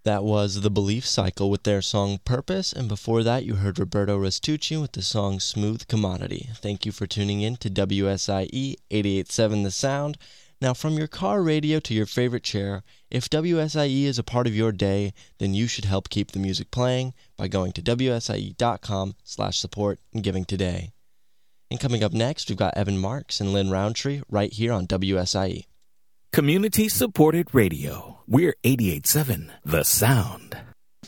That was The Belief Cycle with their song Purpose, and before that you heard Roberto Restucci with the song Smooth Commodity. Thank you for tuning in to WSIE 88.7 The Sound. Now, from your car radio to your favorite chair, if WSIE is a part of your day, then you should help keep the music playing by going to wsie.com/support and giving today. And coming up next, we've got Evan Marks and Lynn Roundtree right here on WSIE. Community-supported radio. We're 88.7 The Sound.